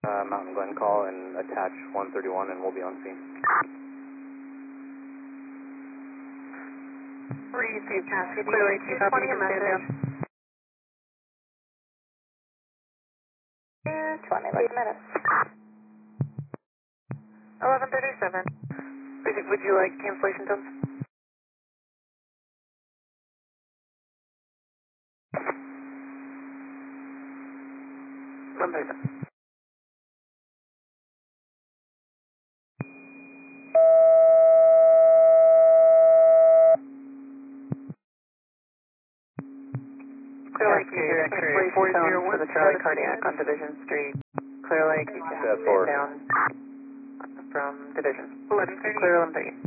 Mountain Glen call and attach 131 and we'll be on scene. Received clearly 220 a message. 220, like a minute. 1137. Would you like cancellation tones? Clear Lake, Unit X-ray 40 for the Charlie Cardiac on Division Street. Clear Lake, you can stand down from Division. 1130. Clear 1130.